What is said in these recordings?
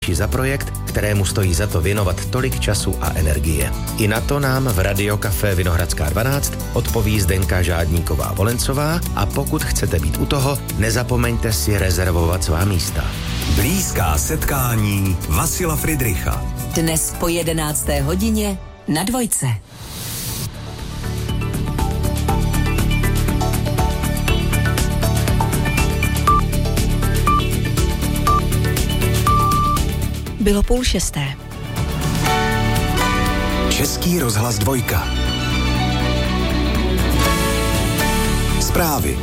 péči za projekt, kterému stojí za to věnovat tolik času a energie. I na to nám v Radiokafé Vinohradská 12 odpoví Zdenka Žádníková-Volencová a pokud chcete být u toho, nezapomeňte si rezervovat svá místa. Blízká setkání Vasila Fridricha. Dnes po 11. hodině na Dvojce. Bylo 5:30. Český rozhlas 2. Zprávy.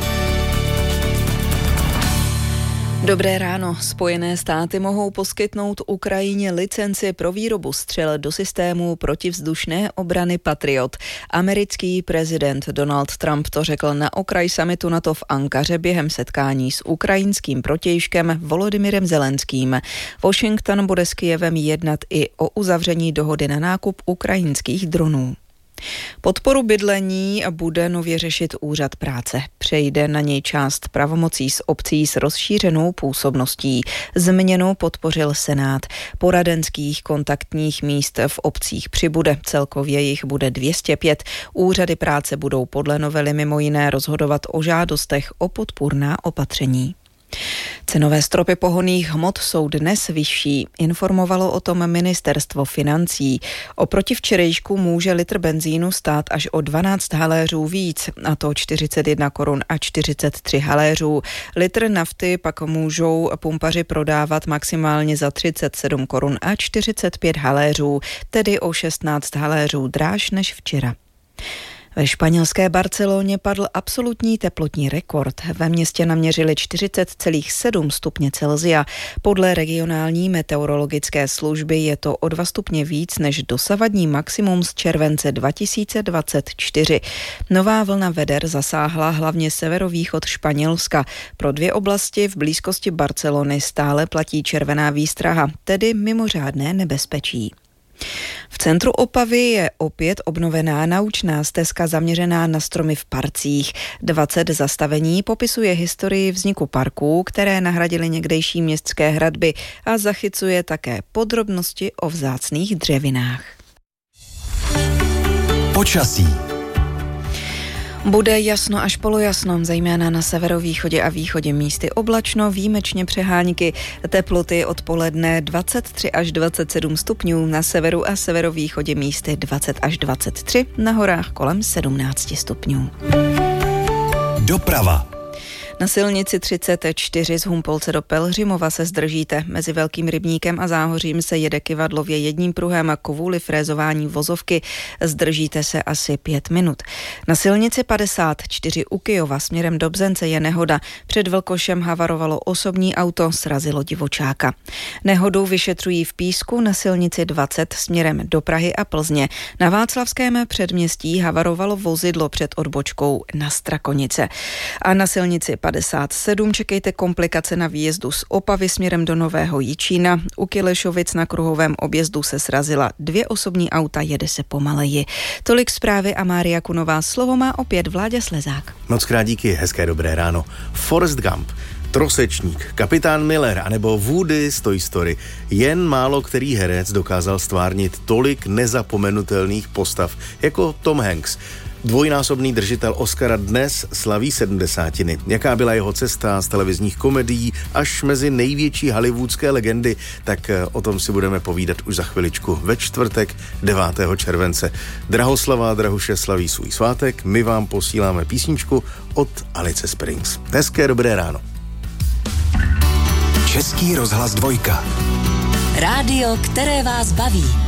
Dobré ráno. Spojené státy mohou poskytnout Ukrajině licenci pro výrobu střel do systému protivzdušné obrany Patriot. Americký prezident Donald Trump to řekl na okraj summitu NATO v Ankaře během setkání s ukrajinským protějškem Volodymyrem Zelenským. Washington bude s Kyjevem jednat i o uzavření dohody na nákup ukrajinských dronů. Podporu bydlení bude nově řešit Úřad práce. Přejde na něj část pravomocí z obcí s rozšířenou působností. Změnu podpořil Senát. Poradenských kontaktních míst v obcích přibude. Celkově jich bude 205. Úřady práce budou podle novely mimo jiné rozhodovat o žádostech o podpůrná opatření. Cenové stropy pohonných hmot jsou dnes vyšší, informovalo o tom ministerstvo financí. Oproti včerejšku může litr benzínu stát až o 12 haléřů víc, a to 41 korun a 43 haléřů. Litr nafty pak můžou pumpaři prodávat maximálně za 37 korun a 45 haléřů, tedy o 16 haléřů dráž než včera. Ve španělské Barceloně padl absolutní teplotní rekord. Ve městě naměřili 40,7 stupně Celsia. Podle regionální meteorologické služby je to o 2 stupně víc než dosavadní maximum z července 2024. Nová vlna veder zasáhla hlavně severovýchod Španělska. Pro 2 oblasti v blízkosti Barcelony stále platí červená výstraha, tedy mimořádné nebezpečí. V centru Opavy je opět obnovená naučná stezka zaměřená na stromy v parcích. 20 zastavení popisuje historii vzniku parků, které nahradily někdejší městské hradby a zachycuje také podrobnosti o vzácných dřevinách. Počasí. Bude jasno až polojasno, zejména na severovýchodě a východě místy oblačno, výjimečně přehánky. Teploty odpoledne 23 až 27 stupňů, na severu a severovýchodě místy 20 až 23, na horách kolem 17 stupňů. Doprava. Na silnici 34 z Humpolce do Pelhřimova se zdržíte. Mezi Velkým Rybníkem a Záhořím se jede kyvadlově jedním pruhem a kvůli frézování vozovky zdržíte se asi 5 minut. Na silnici 54 u Kyjova směrem do Bzence je nehoda. Před Vlkošem havarovalo osobní auto, srazilo divočáka. Nehodu vyšetřují v Písku na silnici 20 směrem do Prahy a Plzně. Na Václavském předměstí havarovalo vozidlo před odbočkou na Strakonice. A na silnici 57 čekejte komplikace na výjezdu z Opavy směrem do Nového Jičína. U Kilešovic na kruhovém objezdu se srazila 2 osobní auta, jede se pomaleji. Tolik zprávy a Mária Kunová. Slovo má opět Vláďa Slezák. Moc krát díky, hezké dobré ráno. Forrest Gump, Trosečník, Kapitán Miller anebo Woody z Toy Story. Jen málo který herec dokázal stvárnit tolik nezapomenutelných postav jako Tom Hanks. Dvojnásobný držitel Oscara dnes slaví 70. Jaká byla jeho cesta z televizních komedií až mezi největší hollywoodské legendy, tak o tom si budeme povídat už za chviličku ve čtvrtek 9. července. Drahoslava a Drahuše slaví svůj svátek, my vám posíláme písničku od Alice Springs. Hezké dobré ráno. Český rozhlas 2. Rádio, které vás baví.